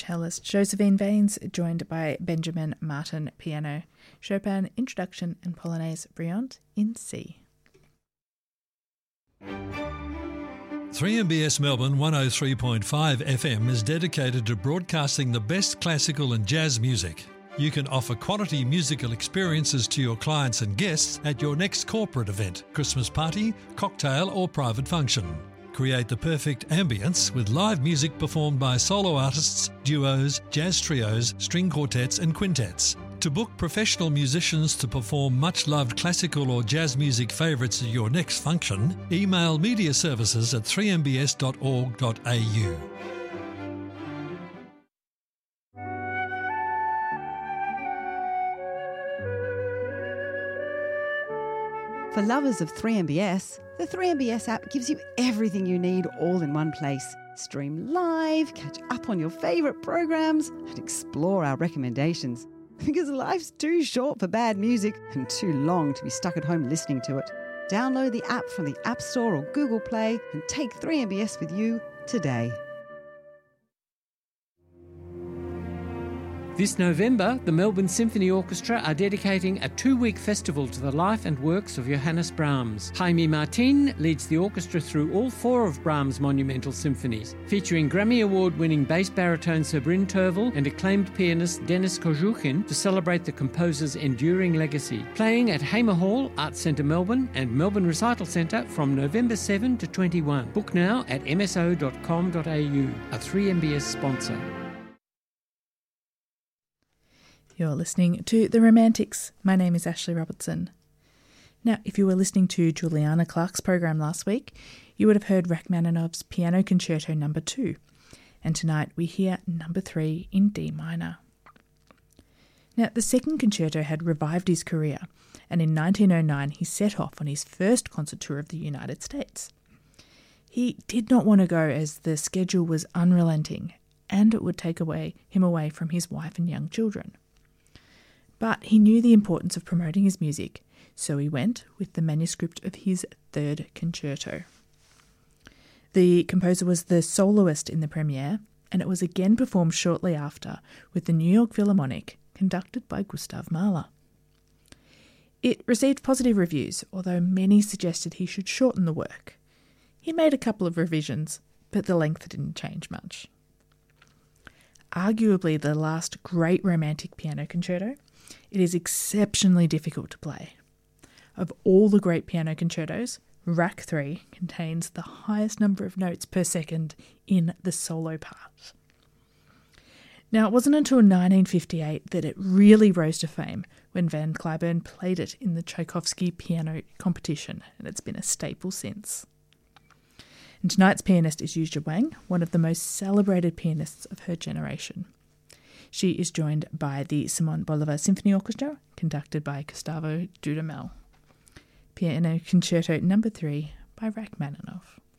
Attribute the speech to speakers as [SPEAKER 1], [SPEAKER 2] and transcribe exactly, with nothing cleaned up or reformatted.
[SPEAKER 1] cellist Josephine Vanes, joined by Benjamin Martin, piano, Chopin, Introduction and Polonaise Brillante in C.
[SPEAKER 2] three M B S Melbourne one oh three point five F M is dedicated to broadcasting the best classical and jazz music. You can offer quality musical experiences to your clients and guests at your next corporate event, Christmas party, cocktail or private function. Create the perfect ambience with live music performed by solo artists, duos, jazz trios, string quartets and quintets. To book professional musicians to perform much-loved classical or jazz music favourites at your next function, email media services at three m b s dot org dot a u.
[SPEAKER 3] For lovers of three M B S, the three M B S app gives you everything you need all in one place. Stream live, catch up on your favourite programs, and explore our recommendations. Because life's too short for bad music and too long to be stuck at home listening to it. Download the app from the App Store or Google Play and take three M B S with you today.
[SPEAKER 4] This November, the Melbourne Symphony Orchestra are dedicating a two-week festival to the life and works of Johannes Brahms. Jaime Martin leads the orchestra through all four of Brahms' monumental symphonies, featuring Grammy Award-winning bass baritone Sir Bryn Tervel and acclaimed pianist Denis Kozhukhin to celebrate the composer's enduring legacy. Playing at Hamer Hall, Arts Centre Melbourne and Melbourne Recital Centre from November seventh to twenty-first. Book now at m s o dot com dot a u, a three M B S sponsor.
[SPEAKER 1] You're listening to The Romantics. My name is Ashley Robertson. Now, if you were listening to Juliana Clark's program last week, you would have heard Rachmaninoff's Piano Concerto number two, and tonight we hear number three in D minor. Now, the second concerto had revived his career, and in nineteen oh nine he set off on his first concert tour of the United States. He did not want to go as the schedule was unrelenting, and it would take away him away from his wife and young children. But he knew the importance of promoting his music, so he went with the manuscript of his third concerto. The composer was the soloist in the premiere, and it was again performed shortly after with the New York Philharmonic, conducted by Gustav Mahler. It received positive reviews, although many suggested he should shorten the work. He made a couple of revisions, but the length didn't change much. Arguably the last great romantic piano concerto, it is exceptionally difficult to play. Of all the great piano concertos, Rach three contains the highest number of notes per second in the solo part. Now, it wasn't until nineteen fifty-eight that it really rose to fame when Van Cliburn played it in the Tchaikovsky piano competition, and it's been a staple since. And tonight's pianist is Yuzha Wang, one of the most celebrated pianists of her generation. She is joined by the Simon Bolivar Symphony Orchestra, conducted by Gustavo Dudamel. Piano Concerto number three by Rachmaninoff.